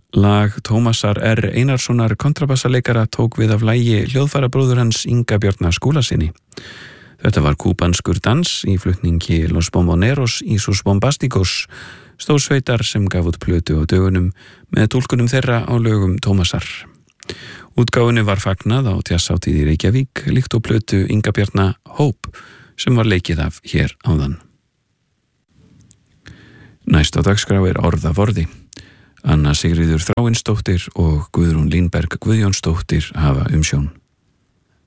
Lag Tómasar R. Einarssonar kontrabassaleikara tók við af lagi hljóðfærabróður hans Inga Bjarna Skúlasyni. Þetta var kúbanskur dans í flutningi Los Bomboneros y sus Bombásticos, stórsveitar sem gaf út plötu á dögunum með túlkunum þeirra á lögum Tómasar. Útgáfunni var fagnað á Jazzhátíð í Reykjavík líkt og plötu Inga Bjarna Hope sem var leikið af hér áðan. Næst á dagskrá Orð af orði. Anna Sigríður Þráinsdóttir og Guðrún Línberg Guðjónsdóttir hafa umsjón.